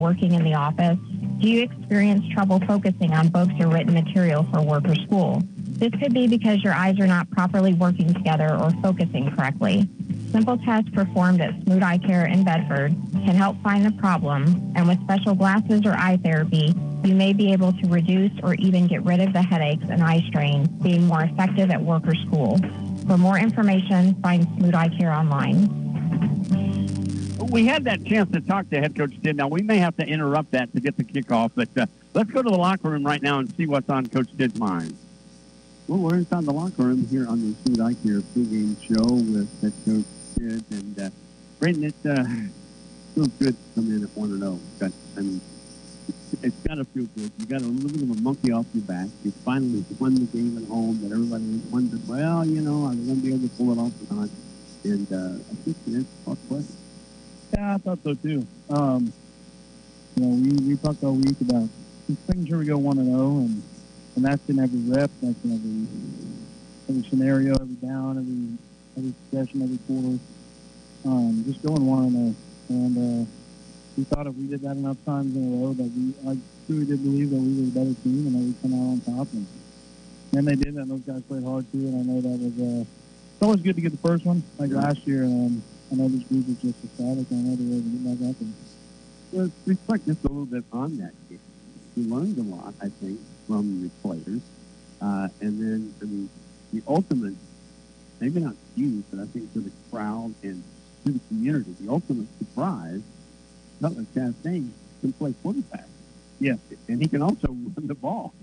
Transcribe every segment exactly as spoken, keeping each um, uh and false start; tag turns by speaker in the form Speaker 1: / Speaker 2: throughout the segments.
Speaker 1: working in the office? Do you experience trouble focusing on books or written material for work or school? This could be because your eyes are not properly working together or focusing correctly. Simple tests performed at Smooth Eye Care in Bedford can help find the problem, and with special glasses or eye therapy, you may be able to reduce or even get rid of the headaches and eye strain, being more effective at work or school. For more information, find Smooth Eye Care online.
Speaker 2: We had that chance to talk to head coach Tidd. Now, we may have to interrupt that to get the kickoff, but uh, let's go to the locker room right now and see what's on Coach Tidd's mind.
Speaker 3: Well, we're inside the locker room here on the Smooth Eye Care pregame show with head coach Tidd. And, uh, Brayden, it uh, feels good to come in at one and oh. Got, I mean, it's got to feel good. You got a little bit of a monkey off your back. You finally won the game at home that everybody wondered, well, you know, are they going to be able to pull it off or not? And uh, I think the answer is question.
Speaker 4: Yeah, I thought so too. Um, you know, we, we talked all week about making sure we go one and zero, and and that's in every rep, that's in every every scenario, every down, every every possession, every quarter. Um, just going one and zero, and uh, we thought if we did that enough times in a row, that we I truly did believe that we were the better team, and that we'd come out on top. And and they did, and those guys played hard too. And I know that was uh, it's always good to get the first one, like last year. Um, I know this group is just ecstatic. I know they're ready to get back out there.
Speaker 3: Well, reflect just a little bit on that game. We learned a lot, I think, from the players. Uh, and then, I mean, the ultimate, maybe not you, but I think to the crowd and to the community, the ultimate surprise, Butler Chastain can play quarterback.
Speaker 4: Yeah.
Speaker 3: And he can also run the ball.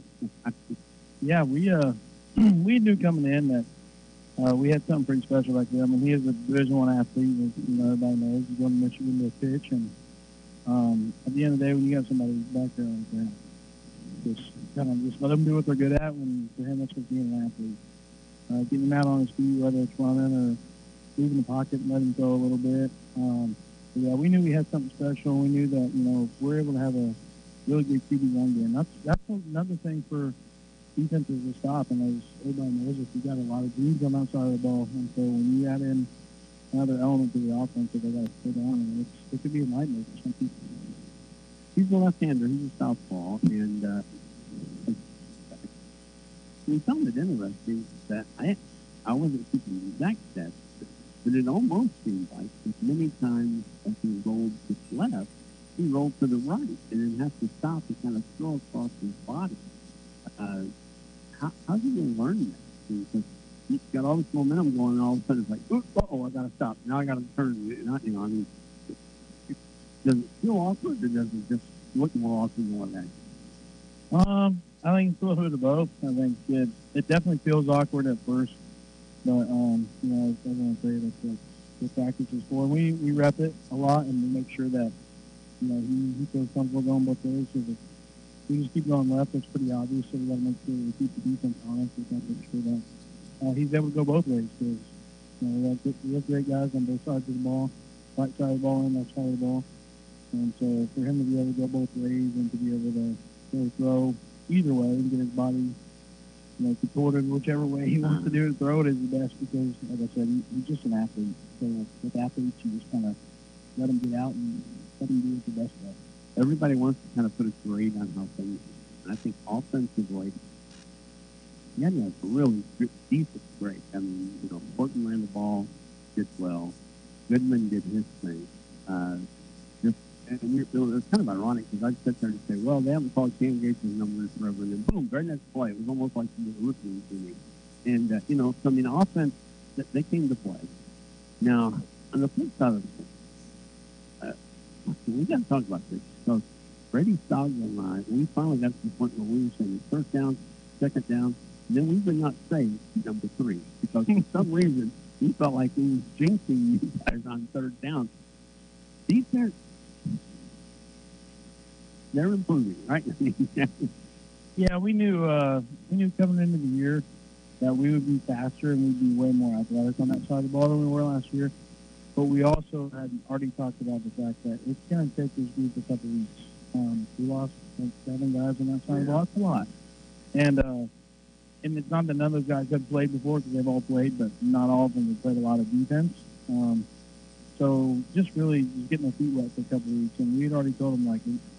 Speaker 4: yeah, we uh, we knew coming in that Uh, we had something pretty special back there. I mean, he is a Division One athlete, as you know, everybody knows. He's going to Michigan to pitch, and um, at the end of the day, when you got somebody back there like that, just kind of just let them do what they're good at. When for him, that's just being an athlete, uh, getting him out on his feet, whether it's running or leaving the pocket and letting him throw a little bit. Um, but yeah, we knew we had something special. We knew that you know if we're able to have a really good Q B run game, that's that's another thing for defenses to stop, and as everybody knows, if you got a lot of dudes on that side of the ball, and so when you add in another element to the offense that they got to put on, and it's, it could be a nightmare for some people.
Speaker 3: He's a left-hander. He's a southpaw, and uh, we found it interesting that I I wasn't keeping the exact stats, but it almost seemed like as many times as he rolled to the left, he rolled to the right, and then has to stop and kind of throw across his body. Uh, How, how's he going to learn that? Because he's got all this momentum going, and all of a sudden it's like, oh, I got to stop. Now I got to turn. Not, you know, I mean, does it feel awkward, or does it just look more awkward than what that?
Speaker 4: Um, I think it's a little bit of both. I think it it definitely feels awkward at first, but um, you know, as everyone say, that's what the practice is for. We we rep it a lot, and we make sure that you know he, he feels comfortable going both ways. Because if we just keep going left, it's pretty obvious, so we got to make sure we keep the defense honest. We got to make sure that uh, he's able to go both ways, because you know, we have, we have great guys on both sides of the ball, right side of the ball and left side of the ball. And so for him to be able to go both ways and to be able to really throw either way and get his body, you know, contorted whichever way he wants to do it, throw it is the best, because, like I said, he, he's just an athlete. So with athletes, you just kind of let them get out and let them do it the best way.
Speaker 3: Everybody wants to kind of put a grade on how things, and I think offensively, he had a really good, decent grade. I mean, you know, Horton ran the ball, did well. Goodman did his thing. Uh, just, and we, it was kind of ironic, because I'd sit there and say, well, they haven't called Cam Gates' numbers forever, and then boom, very next play. It was almost like he was listening to me. And, uh, you know, so, I mean, offense, they came to play. Now, on the flip side of the thing, uh, we got to talk about this. So Brady Stogler and I, we finally got to the point where we were saying first down, second down, and then we would not say number three, because for some reason we felt like we were jinxing you guys on third down. Defense, they're improving, right?
Speaker 4: Yeah, we knew uh, we knew coming into the year that we would be faster and we'd be way more athletic on that side of the ball than we were last year. But we also had already talked about the fact that it's going to take this group a couple weeks. Um, we lost like seven guys on that side. We lost a lot. And uh, and it's not that none of those guys have played before, because they've all played, but not all of them have played a lot of defense. Um, so just really just getting their feet wet for a couple of weeks. And we had already told them, like,